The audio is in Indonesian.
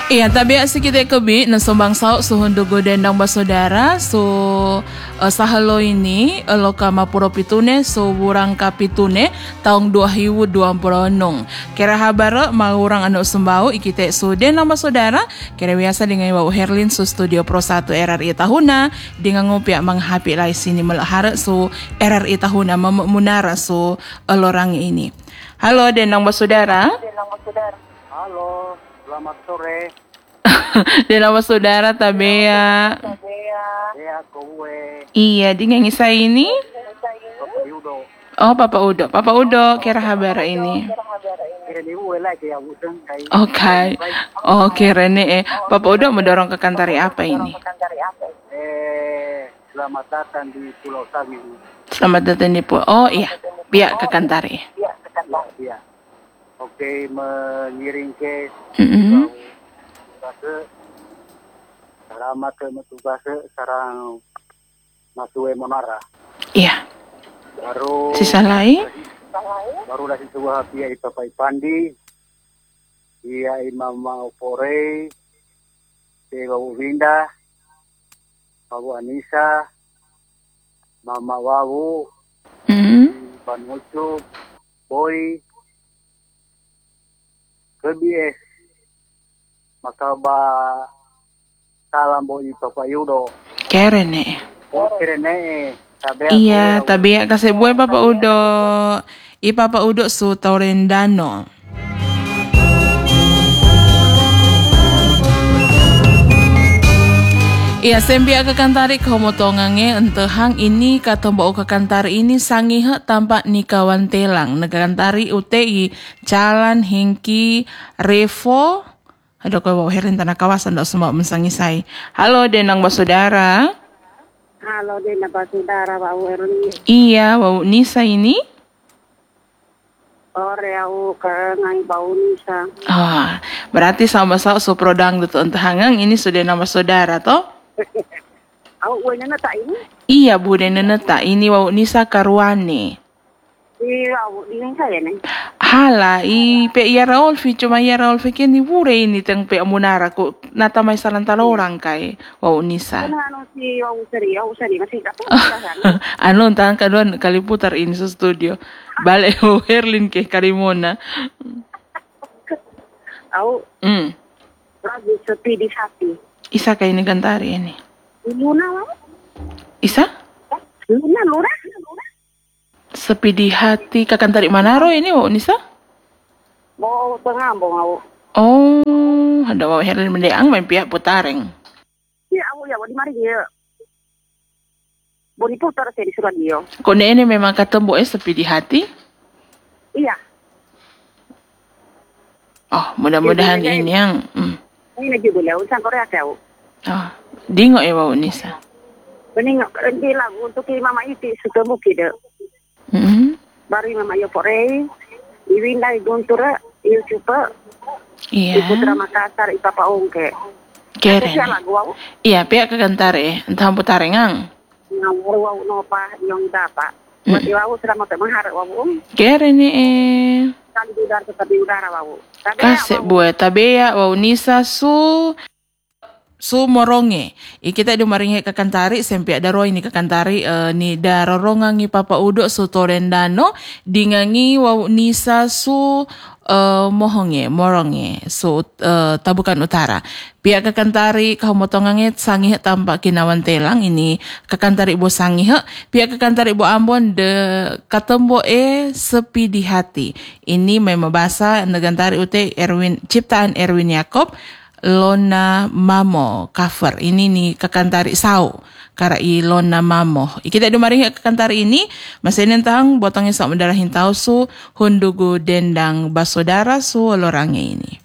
Iya, tapi kita kebi na sumbang sao suhundugo dendang basodara sahalo ini loka mapuro pitune burang kapitune tahun 2020. Kira habara maurang anu sembau ikite dendang basodara kira biasa dengan Ibu Herlin studio Pro 1 RRI tahuna dengan ngopi menghapi lai sini melahara RRI tahuna memunara lorang ini. Halo dendang basodara. Halo, selamat sore. Dendang basodara tabea. Ya, kowe. Iya, dengan isa ini. Papa Yudo. Oh, Papa Udo, kira habara ini. Kira ni uwe lagi ya udang kai. Okay. Oh, kira nih Papa Udo mendorong ke kantari apa ini? Selamat datang di Pulau Sabi. Selamat datang di Pulau. Oh iya, pihak ke kantari. Ya. Oke, mengiring ke selamat ke metubase sarang masue monara. Iya. Baru Sisa lain? baru dari sebuah pia Ipapai Pandi, pia Mama Opore, pia Winda, Babu Anissa, Mama Wawu, Panucu, Boy, KBS, Makaba, Salam Boy Papa Yudo. Kerene. Kirene, Iya, tapi ya kasih buat Papa Udo. Papa Udo Torendano. Iya, sembia ke kantari kaumotongange entehang ini kata mbak ke kantari ini sangihe tampak nikawan telang. Negantari UTI Jalan Hengki Revo. Ada kau bawa herin tanah kawasan dak semua mensangisai. Halo denang basudara. Halo denang basudara Pak Erni. Iya, Wau Nisa ini. Ore aku ke ngai bau Nisa. Ah, berarti sama-sama suprodang itu entehangang ini sudah nama saudara toh? Aku uenya tak ini? Iya, Bu Neneta. Ini Wau Nisa Karwane. Iya, aku ini saya nih. Hala, pe ya Raulfi cuma ya Raulfi kini bure ini teng pe munara ko nata may salantala orang kay Wau Nisa. Ano si aku seri masih dapat. Ano tangan kaduan kaliputar ini sa studio. Bale o Herlin ke Karimona. Aku lagi sepi di hati. Isa kay ni gantari ini. Luna mau? Isa? Luna. Sepi di hati kakantari Manaro ini Wau Nisa? Mau pengambong aku. Oh, ada Wau Herlin mendeang main pihak putareng. Iya, aku ya di mari dia. Boleh putar saya di surat dia. Kok ini memang ketemu sepi di hati? Iya. Oh, mudah-mudahan ini yang Ini lagi boleh, usang Korea kau. oh, dingo ya Wau Nisa. Bening nanti lagu untuk Mama Iti suka muki deh. Bari Mama yo pore, iwinda guntura, YouTube, Iya. Putra Makassar, Papa Ongke. Keren. Siapa lagu aku? Iya, pihak kekantare, entah putarengang. Ngawur wau nopa yang dapat. Mati wau sudah mau mengharap wau. Keren nih. Kali tetap di udara wau. Kasih buat tabea Wau Nisa su moronge. Kita di maringe kakantari sempi ada roy ni kakantari ni darorongangi Papa Udo su Torendano dingangi Wau Nisa moronge su Tabukan Utara. Pihak kakantari kaumotongange sangihe tampak kinawan telang ini kakantari Ibu sangihe. Pihak kakantari Ibu Ambon de katembo sepi di hati. Ini memang bahasa negantari ute ciptaan Erwin Yakob. Lona Mamo cover ini nih kakantari Sau karai Lona Mamo. Kita dumari kakantari ini masih nentang botongnya sok mendarahin tau su hundugu dendang basodara su lorange ini.